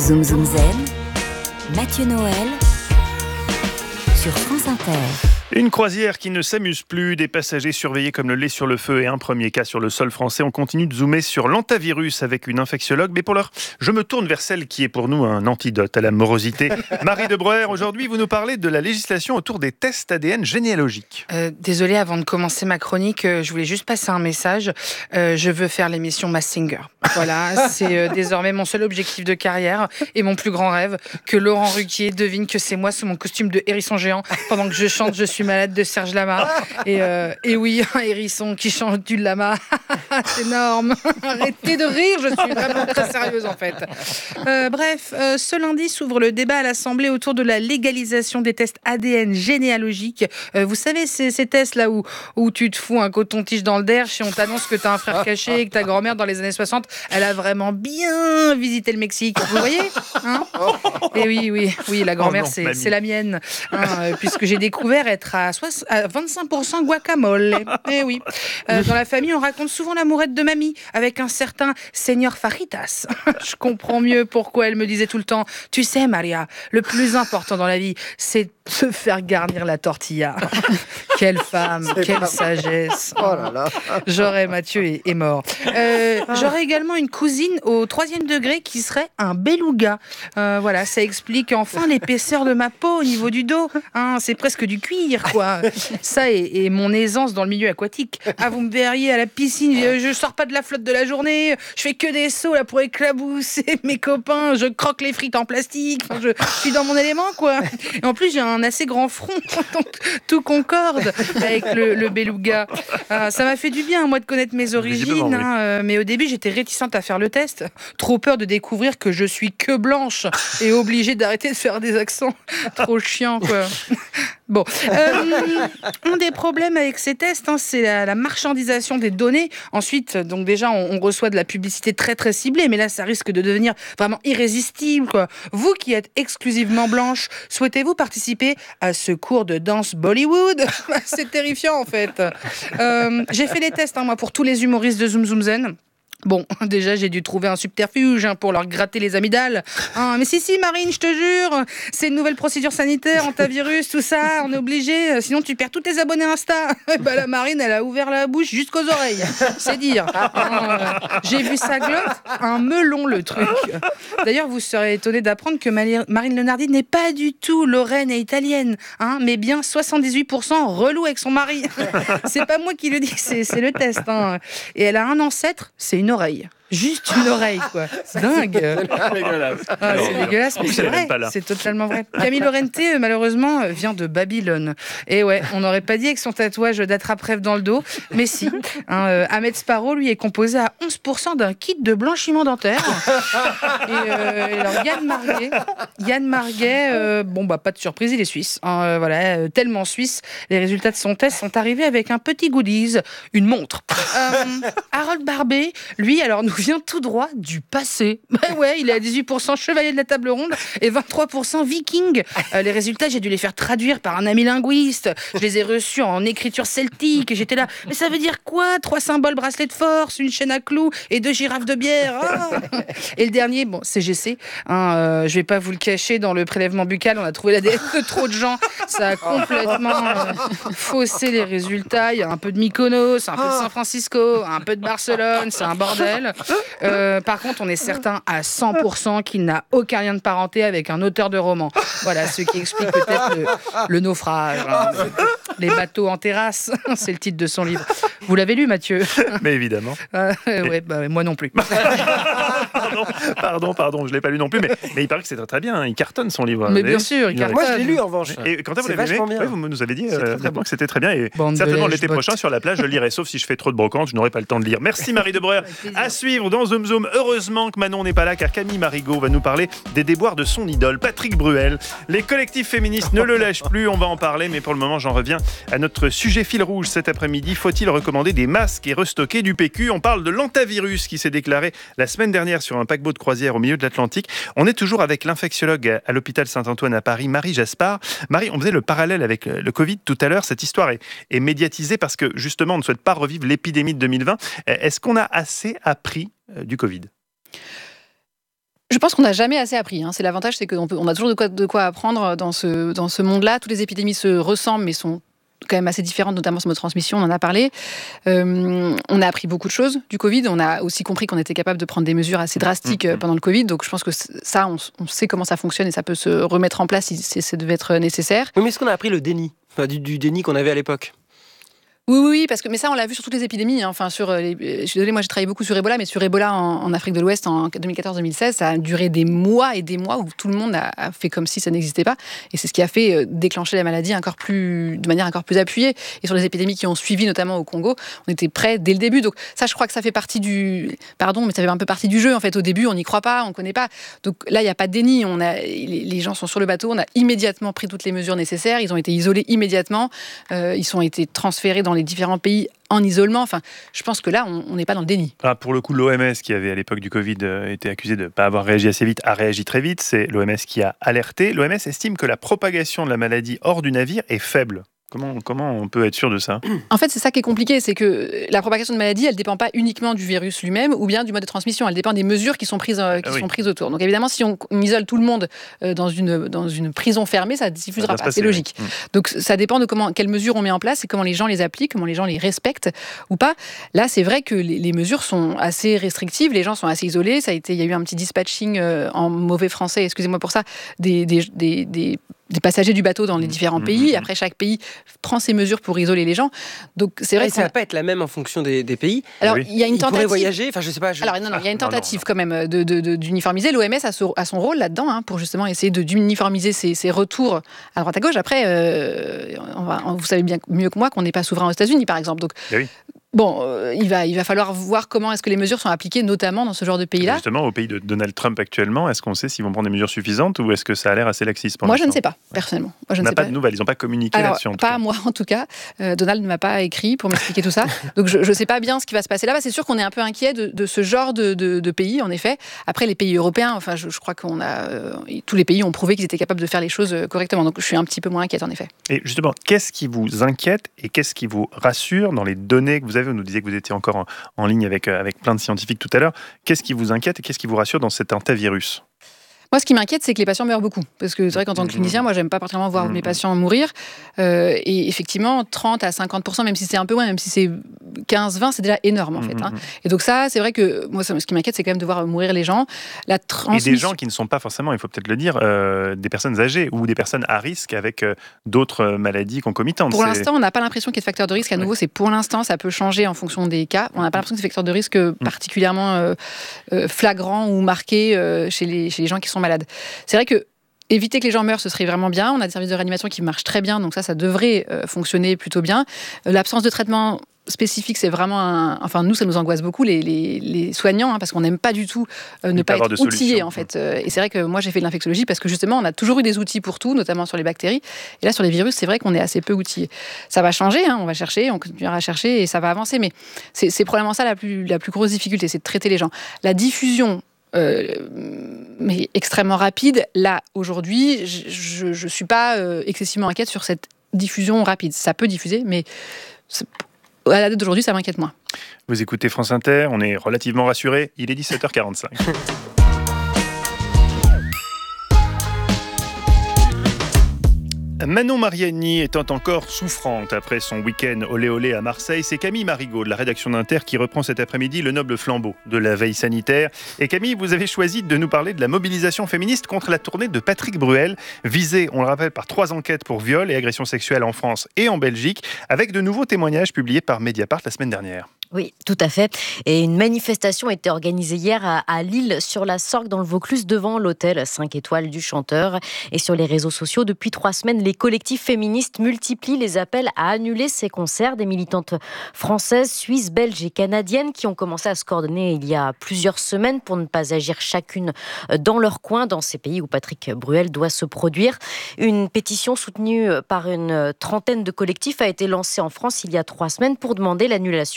Zoom Zoom Zen, Mathieu Noël sur France Inter. Une croisière qui ne s'amuse plus, des passagers surveillés comme le lait sur le feu et un premier cas sur le sol français. On continue de zoomer sur l'hantavirus avec une infectiologue. Mais pour l'heure, je me tourne vers celle qui est pour nous un antidote à la morosité. Marie de Breuer, aujourd'hui, vous nous parlez de la législation autour des tests ADN généalogiques. Désolée, avant de commencer ma chronique, je voulais juste passer un message. Je veux faire l'émission Mass Singer. Voilà, c'est désormais mon seul objectif de carrière et mon plus grand rêve, que Laurent Ruquier devine que c'est moi sous mon costume de hérisson géant pendant que je chante Je suis malade de Serge Lama. Et oui, un hérisson qui chante du lama. C'est énorme. Arrêtez de rire, je suis vraiment très sérieuse en fait. Bref, ce lundi s'ouvre le débat à l'Assemblée autour de la légalisation des tests ADN généalogiques. Vous savez, ces tests là où tu te fous un coton-tige dans le derche et on t'annonce que t'as un frère caché et que ta grand-mère dans les années 60, elle a vraiment bien visité le Mexique. Vous voyez, hein? Et oui, la grand-mère, c'est la mienne, hein, puisque j'ai découvert être à 25% guacamole. Et oui. Dans la famille, on raconte souvent l'amourette de mamie avec un certain Señor Fajitas. Je comprends mieux pourquoi elle me disait tout le temps: tu sais, Maria, le plus important dans la vie, c'est de se faire garnir la tortilla. Quelle femme, quelle sagesse. Oh là là. J'aurais, Mathieu est mort. J'aurais également une cousine au 3e degré qui serait un beluga. Voilà, ça explique enfin l'épaisseur de ma peau au niveau du dos. Hein, c'est presque du cuir, quoi. Ça et mon aisance dans le milieu aquatique. Ah, vous me verriez à la piscine, je sors pas de la flotte de la journée, je fais que des sauts là pour éclabousser mes copains, je croque les frites en plastique, enfin, je suis dans mon élément, quoi. Et en plus, j'ai un assez grand front, donc tout concorde avec le beluga. Ça m'a fait du bien, moi, de connaître mes origines, hein, mais au début, j'étais réticente à faire le test. Trop peur de découvrir que je suis que blanche et obligée d'arrêter de faire des accents. Trop chiant, quoi. Bon, un des problèmes avec ces tests, hein, c'est la marchandisation des données. Ensuite, donc déjà, on reçoit de la publicité très très ciblée, mais là, ça risque de devenir vraiment irrésistible, quoi. Vous qui êtes exclusivement blanche, souhaitez-vous participer à ce cours de danse Bollywood? C'est terrifiant, en fait. J'ai fait les tests, hein, moi, pour tous les humoristes de Zoom Zoom Zen. Bon, déjà, j'ai dû trouver un subterfuge, hein, pour leur gratter les amygdales. Hein, mais si, Marine, je te jure, c'est une nouvelle procédure sanitaire, hantavirus, tout ça, on est obligé, sinon tu perds tous tes abonnés Insta. Bah, la Marine, elle a ouvert la bouche jusqu'aux oreilles, c'est dire. J'ai vu sa glotte, un melon, le truc. D'ailleurs, vous serez étonnés d'apprendre que Marine Lenardi n'est pas du tout lorraine et italienne, hein, mais bien 78% relou avec son mari. C'est pas moi qui le dis, c'est le test. Hein. Et elle a un ancêtre, c'est une oreille. Juste une oreille, quoi. Dingue. C'est dégueulasse. C'est dégueulasse, mais c'est vrai. C'est totalement vrai. Camille Lorente, malheureusement, vient de Babylone. Et ouais, on n'aurait pas dit avec son tatouage d'attrape-rêve dans le dos, mais si. Hein, Ahmed Sparrow, lui, est composé à 11% d'un kit de blanchiment dentaire. Et alors, Yann Marguet, bon, bah, pas de surprise, il est suisse. Hein, voilà, tellement suisse. Les résultats de son test sont arrivés avec un petit goodies, une montre. Harold Barbet, lui, alors, nous vient tout droit du passé. Ouais, il est à 18% chevalier de la table ronde et 23% viking. Les résultats, j'ai dû les faire traduire par un ami linguiste. Je les ai reçus en écriture celtique et j'étais là. Mais ça veut dire quoi? 3 symboles bracelet de force, une chaîne à clous et 2 girafes de bière. Oh. Et le dernier, bon, CGC. Hein, je vais pas vous le cacher, dans le prélèvement buccal, on a trouvé l'ADN de trop de gens. Ça a complètement faussé les résultats. Il y a un peu de Mykonos, un peu de San Francisco, un peu de Barcelone. C'est un bordel. Par contre, on est certain à 100% qu'il n'a aucun lien de parenté avec un auteur de roman. Voilà, ce qui explique peut-être le naufrage. Hein. Les bateaux en terrasse, c'est le titre de son livre. Vous l'avez lu, Mathieu? Mais évidemment. Ouais, bah, moi non plus. Pardon, je l'ai pas lu non plus, mais il paraît que c'est très, très bien. Il cartonne son livre. Mais bien sûr, il cartonne. Moi, je l'ai lu en revanche. Et quand vous l'avez lu, oui, vous nous avez dit que c'était très bien. Et Bande certainement de l'été prochain sur la plage, je le lirai. Sauf si je fais trop de brocante, je n'aurai pas le temps de lire. Merci Marie de Breuer. À suivre dans Zoom Zoom. Heureusement que Manon n'est pas là, car Camille Marigot va nous parler des déboires de son idole, Patrick Bruel. Les collectifs féministes ne le lâchent plus, on va en parler, mais pour le moment, j'en reviens à notre sujet fil rouge cet après-midi. Faut-il recommander des masques et restocker du PQ? On parle de l'hantavirus qui s'est déclaré la semaine dernière sur un paquebot de croisière au milieu de l'Atlantique. On est toujours avec l'infectiologue à l'hôpital Saint-Antoine à Paris, Marie Jaspard. Marie, on faisait le parallèle avec le Covid tout à l'heure. Cette histoire est médiatisée parce que justement, on ne souhaite pas revivre l'épidémie de 2020. Est-ce qu'on a assez appris du Covid? Je pense qu'on n'a jamais assez appris. C'est l'avantage, c'est qu'on a toujours de quoi apprendre dans ce monde-là. Toutes les épidémies se ressemblent, mais sont quand même assez différentes, notamment sur nos transmissions, on en a parlé. On a appris beaucoup de choses du Covid. On a aussi compris qu'on était capable de prendre des mesures assez drastiques pendant le Covid. Donc je pense que ça, on sait comment ça fonctionne et ça peut se remettre en place si ça devait être nécessaire. Oui, mais est-ce qu'on a appris le déni, du déni qu'on avait à l'époque ? Oui, mais ça, on l'a vu sur toutes les épidémies. Je suis désolée, moi j'ai travaillé beaucoup sur Ebola, mais sur Ebola en Afrique de l'Ouest en 2014-2016, ça a duré des mois et des mois où tout le monde a fait comme si ça n'existait pas. Et c'est ce qui a fait déclencher la maladie de manière encore plus appuyée. Et sur les épidémies qui ont suivi, notamment au Congo, on était prêts dès le début. Donc ça, je crois que ça fait partie ça fait un peu partie du jeu. En fait, au début, on n'y croit pas, on ne connaît pas. Donc là, il n'y a pas de déni. Les gens sont sur le bateau, on a immédiatement pris toutes les mesures nécessaires. Ils ont été isolés immédiatement. Ils ont été transférés dans les différents pays en isolement. Je pense que là, on n'est pas dans le déni. Pour le coup, l'OMS, qui avait à l'époque du Covid été accusée de ne pas avoir réagi assez vite, a réagi très vite. C'est l'OMS qui a alerté. L'OMS estime que la propagation de la maladie hors du navire est faible. Comment on peut être sûr de ça ? En fait, c'est ça qui est compliqué, c'est que la propagation de maladie, elle ne dépend pas uniquement du virus lui-même ou bien du mode de transmission, elle dépend des mesures qui sont prises autour. Donc évidemment, si on isole tout le monde dans une prison fermée, ça ne diffusera pas, c'est logique. Donc ça dépend de quelles mesures on met en place et comment les gens les appliquent, comment les gens les respectent ou pas. Là, c'est vrai que les mesures sont assez restrictives, les gens sont assez isolés, il y a eu un petit dispatching en mauvais français, excusez-moi pour ça, des passagers du bateau dans les différents pays. Après, chaque pays prend ses mesures pour isoler les gens. Donc, c'est vrai que ça ne va pas être la même en fonction des pays. Alors, il y a une tentative. Ils pourraient voyager. Je sais pas. Alors, non, il y a une tentative quand même d'uniformiser. L'OMS a son rôle là-dedans pour justement essayer d'uniformiser ses retours à droite à gauche. Après, vous savez bien mieux que moi qu'on n'est pas souverain aux États-Unis, par exemple. Donc, bon, il va falloir voir comment est-ce que les mesures sont appliquées, notamment dans ce genre de pays-là. Justement, au pays de Donald Trump actuellement, est-ce qu'on sait s'ils vont prendre des mesures suffisantes ou est-ce que ça a l'air assez laxiste pour Moi, l'instant ? je ne sais pas, personnellement. On n'a pas de nouvelles, ils n'ont pas communiqué là-dessus. Pas moi, en tout cas. Donald ne m'a pas écrit pour m'expliquer tout ça. Donc, je ne sais pas bien ce qui va se passer là-bas. C'est sûr qu'on est un peu inquiet de ce genre de pays, en effet. Après, les pays européens, je crois tous les pays ont prouvé qu'ils étaient capables de faire les choses correctement. Donc, je suis un petit peu moins inquiète, en effet. Et justement, qu'est-ce qui vous inquiète et qu'est-ce qui vous rassure dans les données que vous avez ? Vous nous disiez que vous étiez encore en ligne avec plein de scientifiques tout à l'heure. Qu'est-ce qui vous inquiète et qu'est-ce qui vous rassure dans cet hantavirus ? Moi, ce qui m'inquiète, c'est que les patients meurent beaucoup. Parce que c'est vrai qu'en tant que clinicien, moi, j'aime pas particulièrement voir mes patients mourir. Et effectivement, 30 à 50%, même si c'est un peu moins, même si c'est 15-20, c'est déjà énorme, en fait. Et donc ça, c'est vrai que moi, ce qui m'inquiète, c'est quand même de voir mourir les gens. Et des gens qui ne sont pas forcément, il faut peut-être le dire, des personnes âgées ou des personnes à risque avec d'autres maladies concomitantes. Pour l'instant, on n'a pas l'impression qu'il y ait de facteur de risque. À nouveau, c'est pour l'instant, ça peut changer en fonction des cas. On n'a pas l'impression que c'est facteur de risque particulièrement flagrant ou marqué chez les gens qui sont malades. C'est vrai que éviter que les gens meurent, ce serait vraiment bien. On a des services de réanimation qui marchent très bien, donc ça devrait fonctionner plutôt bien. L'absence de traitement spécifique, c'est vraiment nous, ça nous angoisse beaucoup, les soignants, parce qu'on n'aime pas du tout ne pas être outillés, en fait. Et c'est vrai que moi, j'ai fait de l'infectiologie parce que justement, on a toujours eu des outils pour tout, notamment sur les bactéries. Et là, sur les virus, c'est vrai qu'on est assez peu outillés. Ça va changer, on va chercher, on continuera à chercher et ça va avancer. Mais c'est probablement ça la plus grosse difficulté, c'est de traiter les gens. La diffusion mais extrêmement rapide. Là, aujourd'hui, je suis pas excessivement inquiète sur cette diffusion rapide. Ça peut diffuser, mais à la date d'aujourd'hui, ça m'inquiète moins. Vous écoutez France Inter, on est relativement rassurés. Il est 17h45. Manon Mariani étant encore souffrante après son week-end olé olé à Marseille, c'est Camille Marigot de la rédaction d'Inter qui reprend cet après-midi le noble flambeau de la veille sanitaire. Et Camille, vous avez choisi de nous parler de la mobilisation féministe contre la tournée de Patrick Bruel, visée, on le rappelle, par 3 enquêtes pour viol et agression sexuelle en France et en Belgique, avec de nouveaux témoignages publiés par Mediapart la semaine dernière. Oui, tout à fait. Et une manifestation a été organisée hier à Lille, sur la Sorgue, dans le Vaucluse, devant l'hôtel 5 étoiles du chanteur. Et sur les réseaux sociaux, depuis 3 semaines, les collectifs féministes multiplient les appels à annuler ces concerts. Des militantes françaises, suisses, belges et canadiennes qui ont commencé à se coordonner il y a plusieurs semaines pour ne pas agir chacune dans leur coin, dans ces pays où Patrick Bruel doit se produire. Une pétition soutenue par une trentaine de collectifs a été lancée en France il y a 3 semaines pour demander l'annulation de Genève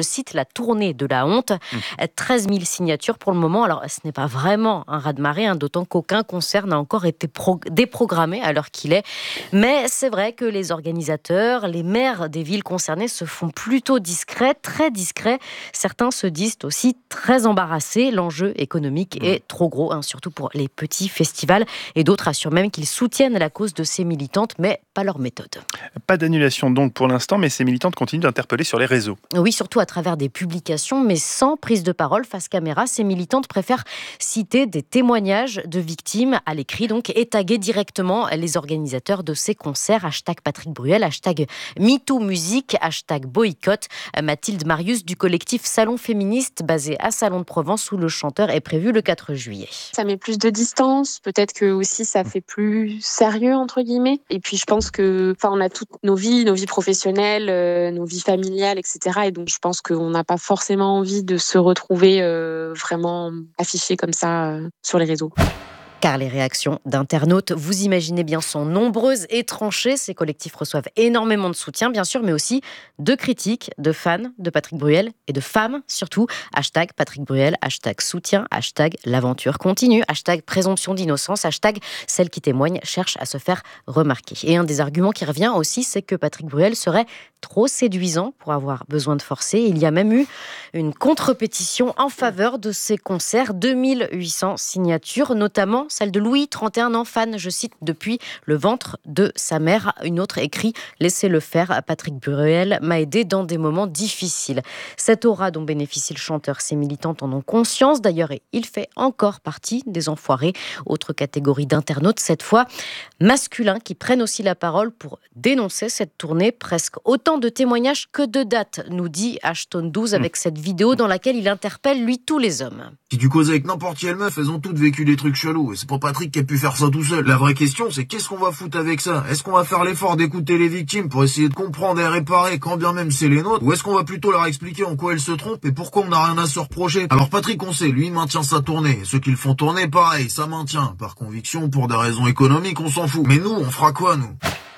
je cite, la tournée de la honte. 13 000 signatures pour le moment. Alors, ce n'est pas vraiment un raz-de-marée, d'autant qu'aucun concert n'a encore été déprogrammé à l'heure qu'il est. Mais c'est vrai que les organisateurs, les maires des villes concernées se font plutôt discrets, très discrets. Certains se disent aussi très embarrassés. L'enjeu économique est trop gros, surtout pour les petits festivals. Et d'autres assurent même qu'ils soutiennent la cause de ces militantes, mais pas leur méthode. Pas d'annulation donc pour l'instant, mais ces militantes continuent d'interpeller sur les réseaux. Oui, surtout à travers des publications, mais sans prise de parole face caméra. Ces militantes préfèrent citer des témoignages de victimes à l'écrit, donc, et taguer directement les organisateurs de ces concerts. #Patrick Bruel, #MeTooMusique, #boycott. Mathilde Marius du collectif Salon Féministe, basé à Salon de Provence, où le chanteur est prévu le 4 juillet. Ça met plus de distance, peut-être que aussi ça fait plus sérieux entre guillemets. Et puis je pense que, on a toutes nos vies professionnelles, nos vies familiales, etc. Et donc je pense qu'on n'a pas forcément envie de se retrouver vraiment affichés comme ça sur les réseaux. Car les réactions d'internautes, vous imaginez bien, sont nombreuses et tranchées. Ces collectifs reçoivent énormément de soutien, bien sûr, mais aussi de critiques, de fans de Patrick Bruel et de femmes surtout. #Patrick Bruel, #soutien, #l'aventure continue, #présomption d'innocence, #celle qui témoigne cherche à se faire remarquer. Et un des arguments qui revient aussi, c'est que Patrick Bruel serait trop séduisant pour avoir besoin de forcer. Il y a même eu une contre-pétition en faveur de ces concerts, 2800 signatures, notamment celle de Louis, 31 ans, fan, je cite, depuis le ventre de sa mère. Une autre écrit « Laissez-le faire, Patrick Bruel m'a aidé dans des moments difficiles ». Cette aura dont bénéficie le chanteur, ses militantes en ont conscience. D'ailleurs, il fait encore partie des enfoirés. Autre catégorie d'internautes, cette fois masculins, qui prennent aussi la parole pour dénoncer cette tournée. Presque autant de témoignages que de dates, nous dit Ashton12 avec cette vidéo dans laquelle il interpelle, lui, tous les hommes. Si tu causes avec n'importe quelle meuf, elles ont toutes vécu des trucs chelous. Et c'est pas Patrick qui a pu faire ça tout seul. La vraie question, c'est qu'est-ce qu'on va foutre avec ça? Est-ce qu'on va faire l'effort d'écouter les victimes pour essayer de comprendre et réparer quand bien même c'est les nôtres? Ou est-ce qu'on va plutôt leur expliquer en quoi elles se trompent et pourquoi on n'a rien à se reprocher? Alors Patrick, on sait, lui, il maintient sa tournée. Et ceux qui le font tourner, pareil, ça maintient. Par conviction, pour des raisons économiques, on s'en fout. Mais nous, on fera quoi, nous?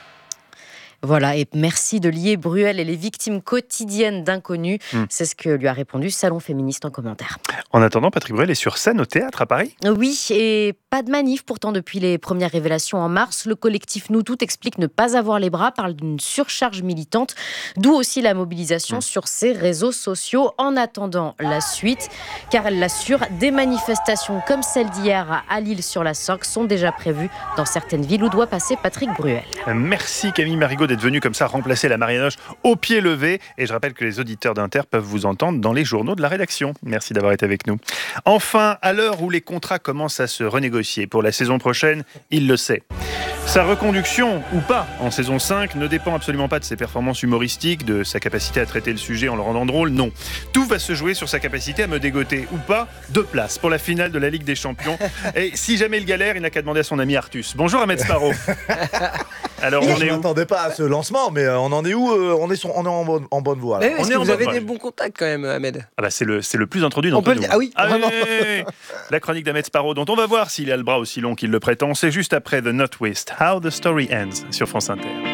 Voilà, et merci de lier Bruel et les victimes quotidiennes d'inconnus. C'est ce que lui a répondu Salon Féministe en commentaire. En attendant, Patrick Bruel est sur scène au théâtre à Paris. Oui, et pas de manif pourtant depuis les premières révélations en mars. Le collectif Nous Toutes explique ne pas avoir les bras, parle d'une surcharge militante, d'où aussi la mobilisation sur ses réseaux sociaux. En attendant la suite, car elle l'assure, des manifestations comme celle d'hier à Lille-sur-la-Sorgue sont déjà prévues dans certaines villes où doit passer Patrick Bruel. Merci Camille Marigot d'être venue comme ça remplacer la Marianoche au pied levé. Et je rappelle que les auditeurs d'Inter peuvent vous entendre dans les journaux de la rédaction. Merci d'avoir été avec nous. Enfin, à l'heure où les contrats commencent à se renégocier pour la saison prochaine, il le sait. Sa reconduction, ou pas, en saison 5, ne dépend absolument pas de ses performances humoristiques, de sa capacité à traiter le sujet en le rendant drôle, non. Tout va se jouer sur sa capacité à me dégoter, ou pas, 2 places pour la finale de la Ligue des Champions. Et si jamais il galère, il n'a qu'à demander à son ami Artus. Bonjour Ahmed Sparrow. Alors, je ne m'attendais pas à ce lancement, mais on en est où? On est en bonne voie. Oui, est-ce que vous avez des bons contacts quand même, Ahmed? Ah bah c'est le plus introduit d'entre nous. Ah oui, vraiment. Oui. La chronique d'Ahmed Sparrow, dont on va voir s'il a le bras aussi long qu'il le prétend. C'est juste après The Northwest, How the Story Ends, sur France Inter.